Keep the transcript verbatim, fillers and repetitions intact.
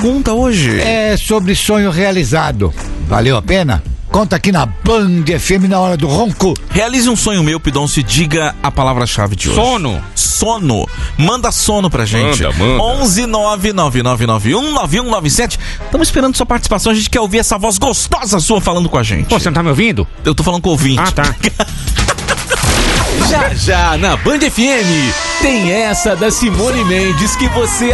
pergunta hoje? É sobre sonho realizado. Valeu a pena? Conta aqui na Band F M na hora do ronco. Realize um sonho meu, Pidoncio, e diga a palavra-chave de hoje. Sono. Sono. Manda sono pra gente. Manda, manda. onze nove nove nove nove um nove um nove sete. Estamos esperando sua participação. A gente quer ouvir essa voz gostosa sua falando com a gente. Pô, você não tá me ouvindo? Eu tô falando com o ouvinte. Ah, tá. Já já na Band F M tem essa da Simone Mendes que você